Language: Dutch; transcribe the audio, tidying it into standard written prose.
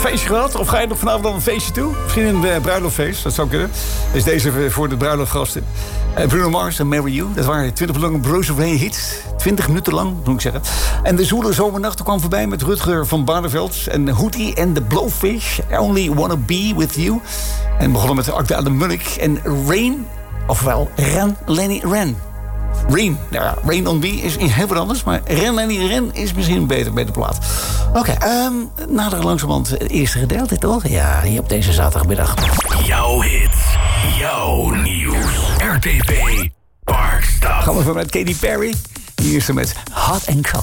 feestje gehad? Of ga je nog vanavond dan een feestje toe? Misschien een bruiloftfeest, dat zou kunnen. Dus deze voor de bruiloftgasten. Bruno Mars en Marry You. Dat waren 20 minuten lang Bruce Wayne hits. 20 minuten lang, moet ik zeggen. En de Zwoele Zomernacht kwam voorbij met Rutger van Barneveld. En Hootie en The Blowfish. Only Wanna Be With You. En begonnen met Akda de Munnik. En Rain, ofwel Ren, Lenny Ren. Rain. Ja, Rain on Me is heel wat anders. Maar Ren, Lenny Ren is misschien een beter plaat. Oké, nader langzamerhand het eerste gedeelte, toch? Ja, hier op deze zaterdagmiddag. Jouw hits, jouw nieuws. RTV Parkstad. Gaan we van met Katy Perry. Hier is ze met Hot and Cold.